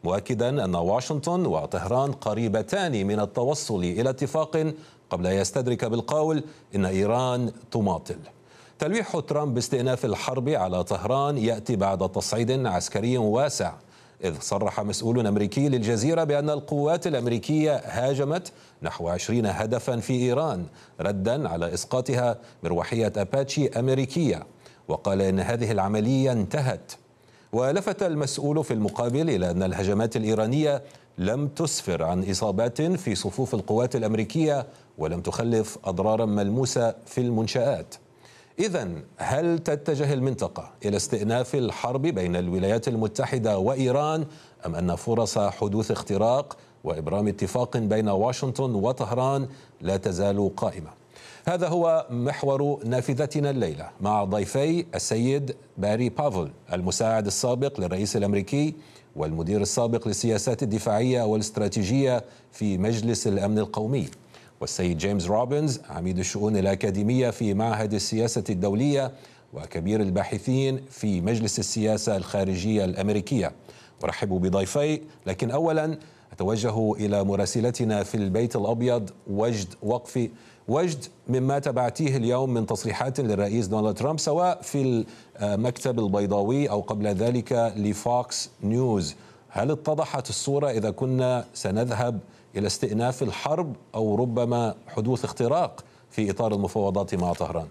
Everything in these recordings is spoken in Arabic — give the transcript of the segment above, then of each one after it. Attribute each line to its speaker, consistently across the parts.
Speaker 1: مؤكدا أن واشنطن وطهران قريبتان من التوصل إلى اتفاق قبل أن يستدرك بالقول إن إيران تماطل. تلويح ترامب باستئناف الحرب على طهران يأتي بعد تصعيد عسكري واسع، إذ صرح مسؤول أمريكي للجزيرة بأن القوات الأمريكية هاجمت نحو 20 هدفا في إيران ردا على إسقاطها مروحية أباتشي أمريكية، وقال إن هذه العملية انتهت. ولفت المسؤول في المقابل إلى أن الهجمات الإيرانية لم تسفر عن إصابات في صفوف القوات الأمريكية ولم تخلف أضرارا ملموسة في المنشآت. إذن هل تتجه المنطقة إلى استئناف الحرب بين الولايات المتحدة وإيران، أم أن فرص حدوث اختراق وإبرام اتفاق بين واشنطن وطهران لا تزال قائمة؟ هذا هو محور نافذتنا الليلة مع ضيفي السيد باري بافل، المساعد السابق للرئيس الأمريكي والمدير السابق للسياسات الدفاعية والاستراتيجية في مجلس الأمن القومي، والسيد جيمس روبنز، عميد الشؤون الأكاديمية في معهد السياسة الدولية وكبير الباحثين في مجلس السياسة الخارجية الأمريكية. أرحب بضيفي، لكن أولا أتوجه إلى مراسلتنا في البيت الأبيض وجد وقفي. وجد، مما تبعتيه اليوم من تصريحات للرئيس دونالد ترامب سواء في المكتب البيضاوي أو قبل ذلك لفوكس نيوز، هل اتضحت الصورة إذا كنا سنذهب إلى استئناف الحرب أو ربما حدوث اختراق في إطار المفاوضات مع طهران؟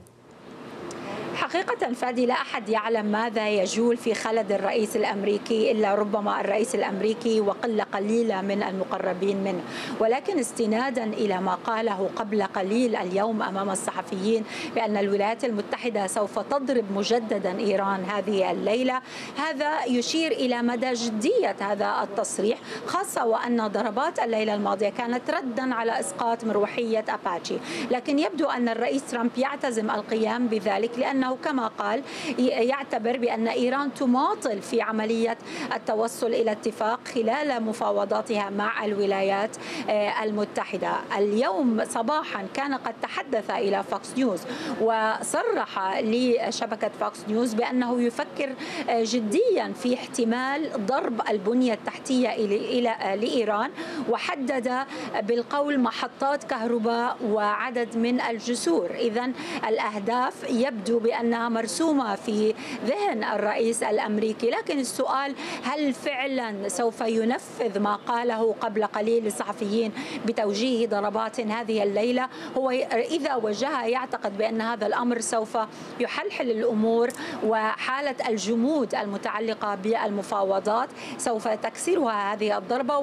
Speaker 2: حقيقة فادي، لا أحد يعلم ماذا يجول في خلد الرئيس الأمريكي إلا ربما الرئيس الأمريكي وقلة قليلة من المقربين منه، ولكن استنادا إلى ما قاله قبل قليل اليوم أمام الصحفيين بأن الولايات المتحدة سوف تضرب مجددا إيران هذه الليلة، هذا يشير إلى مدى جدية هذا التصريح، خاصة وأن ضربات الليلة الماضية كانت ردا على إسقاط مروحية أباتشي. لكن يبدو أن الرئيس ترامب يعتزم القيام بذلك، لأنه كما قال يعتبر بأن إيران تماطل في عملية التوصل إلى اتفاق خلال مفاوضاتها مع الولايات المتحدة. اليوم صباحا كان قد تحدث إلى فوكس نيوز وصرح لشبكة فوكس نيوز بأنه يفكر جديا في احتمال ضرب البنية التحتية لإيران، وحدد بالقول محطات كهرباء وعدد من الجسور. إذن الأهداف يبدو بأنها مرسومة في ذهن الرئيس الأمريكي، لكن السؤال هل فعلا سوف ينفذ ما قاله قبل قليل للصحفيين بتوجيه ضربات هذه الليلة؟ هو إذا وجهها يعتقد بأن هذا الأمر سوف يحلحل الأمور، وحالة الجمود المتعلقة بالمفاوضات سوف تكسرها هذه الضربة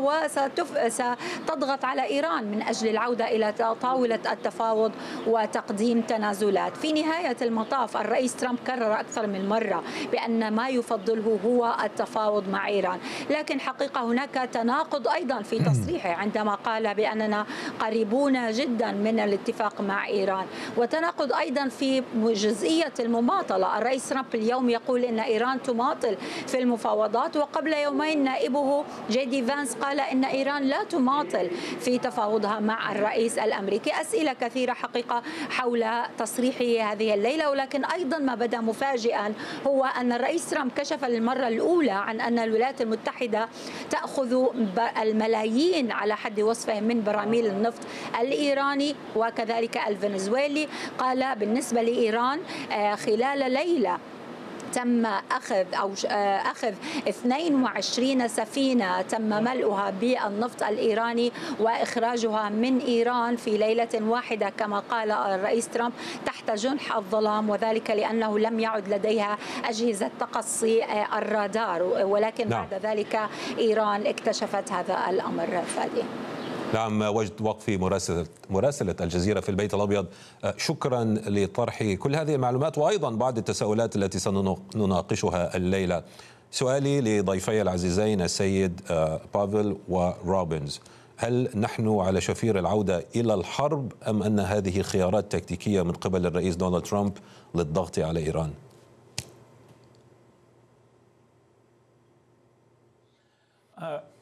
Speaker 2: وستضغط على إيران من أجل العودة إلى طاولة التفاوض وتقديم تنازلات. في نهاية المطاف الرئيس ترامب كرر أكثر من مرة بأن ما يفضله هو التفاوض مع إيران، لكن حقيقة هناك تناقض أيضا في تصريحه عندما قال بأننا قريبون جدا من الاتفاق مع إيران، وتناقض أيضا في جزئية المماطلة. الرئيس ترامب اليوم يقول إن إيران تماطل في المفاوضات، وقبل يومين نائبه جي دي فانس قال إن إيران لا تماطل في تفاوضها مع الرئيس الأمريكي. أسئلة كثيرة حقيقة حول تصريحه هذه الليلة، ولكن أيضا ما بدا مفاجئا هو أن الرئيس ترامب كشف للمرة الأولى عن أن الولايات المتحدة تأخذ الملايين على حد وصفه من براميل النفط الإيراني وكذلك الفنزويلي. قال بالنسبة لإيران خلال ليلة تم أخذ 22 سفينة تم ملؤها بالنفط الإيراني وإخراجها من إيران في ليلة واحدة كما قال الرئيس ترامب تحت جنح الظلام، وذلك لأنه لم يعد لديها أجهزة تقصي الرادار، ولكن بعد ذلك إيران اكتشفت هذا الأمر. فادي.
Speaker 1: نعم، وجد وقفي، مراسلة الجزيرة في البيت الأبيض، شكرا لطرح كل هذه المعلومات وأيضا بعض التساؤلات التي سنناقشها الليلة. سؤالي لضيفي العزيزين السيد بافل وروبنز، هل نحن على شفير العودة إلى الحرب أم أن هذه خيارات تكتيكية من قبل الرئيس دونالد ترامب للضغط على إيران؟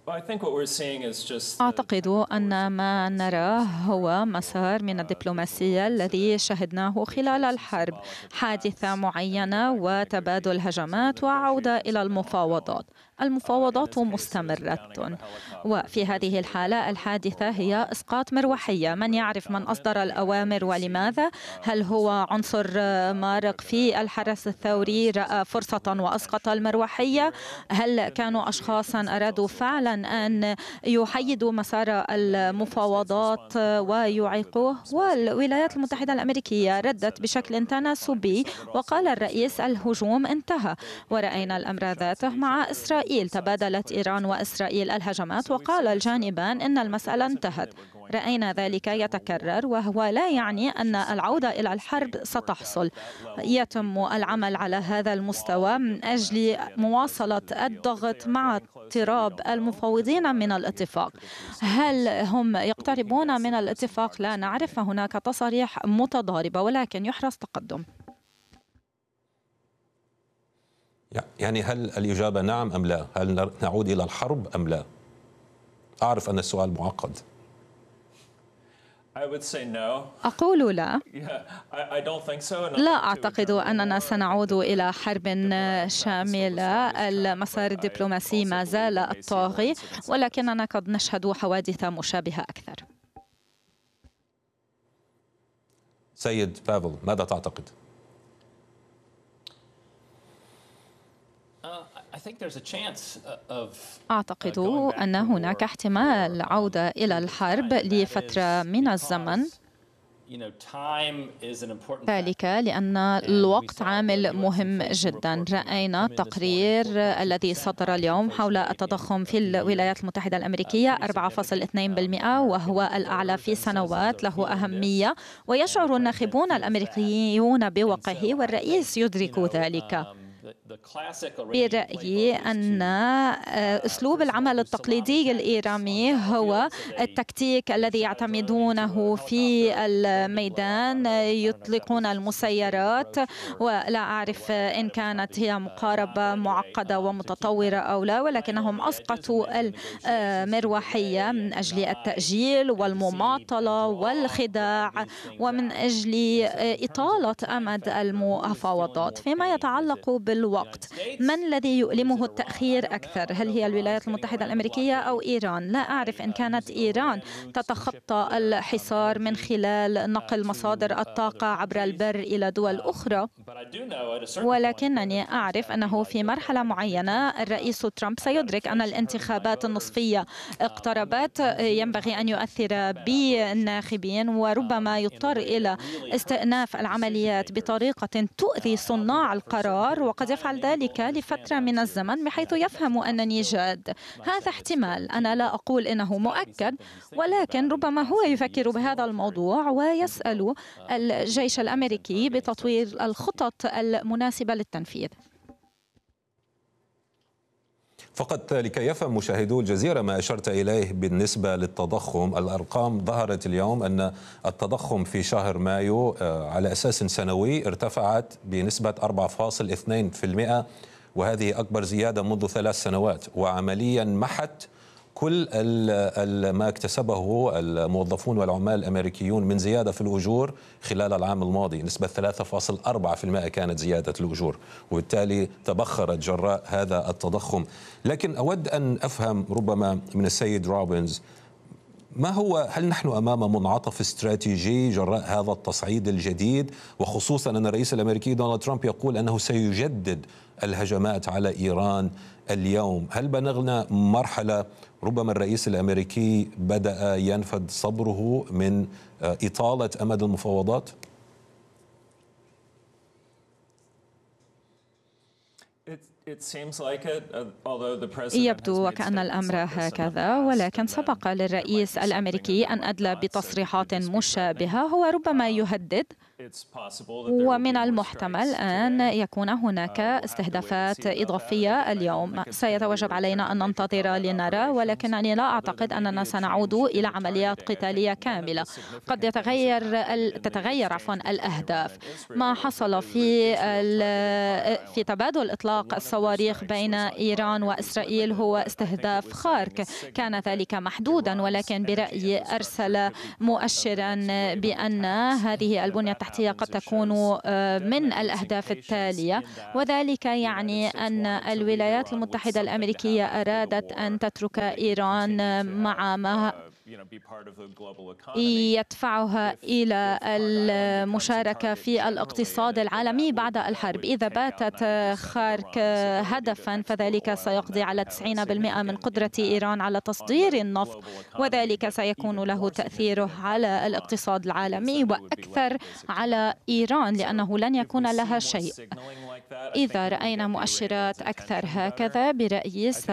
Speaker 3: أعتقد أن ما نراه هو مسار من الدبلوماسية الذي شهدناه خلال الحرب، حادثة معينة وتبادل هجمات وعودة إلى المفاوضات. المفاوضات مستمرة، وفي هذه الحالة الحادثة هي إسقاط مروحية. من يعرف من أصدر الأوامر ولماذا؟ هل هو عنصر مارق في الحرس الثوري رأى فرصة وأسقط المروحية؟ هل كانوا أشخاصا أرادوا فعلا أن يحيدوا مسار المفاوضات ويعيقوه؟ والولايات المتحدة الأمريكية ردت بشكل تناسبي وقال الرئيس الهجوم انتهى، ورأينا الأمر ذاته مع إسرائيل. تبادلت إيران وإسرائيل الهجمات وقال الجانبان إن المسألة انتهت. رأينا ذلك يتكرر، وهو لا يعني أن العودة إلى الحرب ستحصل. يتم العمل على هذا المستوى من أجل مواصلة الضغط مع اقتراب المفاوضين من الاتفاق. هل هم يقتربون من الاتفاق؟ لا نعرف، هناك تصاريح متضاربة ولكن يحرص تقدم.
Speaker 1: يعني هل الإجابة نعم أم لا؟ هل نعود إلى الحرب أم لا؟ أعرف أن السؤال معقد.
Speaker 3: أقول لا. لا أعتقد أننا سنعود إلى حرب شاملة. المسار الدبلوماسي ما زال الطاغي، ولكننا قد نشهد حوادث مشابهة أكثر.
Speaker 1: سيد بافل، ماذا تعتقد؟
Speaker 3: أعتقد أن هناك احتمال عودة إلى الحرب لفترة من الزمن، ذلك لأن الوقت عامل مهم جدا. رأينا التقرير الذي صدر اليوم حول التضخم في الولايات المتحدة الأمريكية 4.2%، وهو الأعلى في سنوات. له أهمية ويشعر الناخبون الأمريكيون بوقعه، والرئيس يدرك ذلك. برأيي أن أسلوب العمل التقليدي الإيراني هو التكتيك الذي يعتمدونه في الميدان. يطلقون المسيرات، ولا أعرف إن كانت هي مقاربة معقدة ومتطورة أو لا، ولكنهم أسقطوا المروحية من أجل التأجيل والمماطلة والخداع ومن أجل إطالة أمد المفاوضات. فيما يتعلق بالوقت، من الذي يؤلمه التأخير أكثر؟ هل هي الولايات المتحدة الأمريكية أو إيران؟ لا أعرف إن كانت إيران تتخطى الحصار من خلال نقل مصادر الطاقة عبر البر إلى دول أخرى، ولكنني أعرف أنه في مرحلة معينة الرئيس ترامب سيدرك أن الانتخابات النصفية اقتربت. ينبغي أن يؤثر بالناخبين، وربما يضطر إلى استئناف العمليات بطريقة تؤذي صناع القرار، وقد يفعل ذلك لفترة من الزمن بحيث يفهم أنني جاد. هذا احتمال، أنا لا أقول إنه مؤكد، ولكن ربما هو يفكر بهذا الموضوع ويسأل الجيش الأمريكي بتطوير الخطط المناسبة للتنفيذ.
Speaker 1: فقط لكي يفهم مشاهدو الجزيرة ما أشرت إليه بالنسبة للتضخم، الأرقام ظهرت اليوم أن التضخم في شهر مايو على أساس سنوي ارتفعت بنسبة 4.2%، وهذه أكبر زيادة منذ 3 سنوات، وعمليا محت كل ما اكتسبه الموظفون والعمال الأمريكيون من زيادة في الأجور خلال العام الماضي. نسبة 3.4% كانت زيادة الأجور، وبالتالي تبخرت جراء هذا التضخم. لكن أود أن أفهم ربما من السيد روبنز، هل نحن أمام منعطف استراتيجي جراء هذا التصعيد الجديد، وخصوصا أن الرئيس الأمريكي دونالد ترامب يقول أنه سيجدد الهجمات على إيران اليوم؟ هل بلغنا مرحلة ربما الرئيس الأمريكي بدأ ينفد صبره من إطالة أمد المفاوضات؟
Speaker 3: يبدو وكأن الأمر هكذا، ولكن سبق للرئيس الأمريكي أن أدلى بتصريحات مشابهة. هو ربما يهدد ومن المحتمل أن يكون هناك استهدافات إضافية اليوم. سيتوجب علينا أن ننتظر لنرى، ولكنني لا أعتقد أننا سنعود إلى عمليات قتالية كاملة. قد تتغير الأهداف. ما حصل في تبادل إطلاق الصواريخ بين إيران وإسرائيل هو استهداف خارق، كان ذلك محدودا، ولكن برأيي أرسل مؤشرا بأن هذه البنية التحتية قد تكون من الأهداف التالية، وذلك يعني أن الولايات المتحدة الأمريكية أرادت أن تترك إيران مع ما يدفعها إلى المشاركة في الاقتصاد العالمي بعد الحرب. إذا باتت خارك هدفا فذلك سيقضي على 90% من قدرة إيران على تصدير النفط، وذلك سيكون له تأثيره على الاقتصاد العالمي وأكثر على إيران لأنه لن يكون لها شيء. إذا رأينا مؤشرات أكثر هكذا برأيي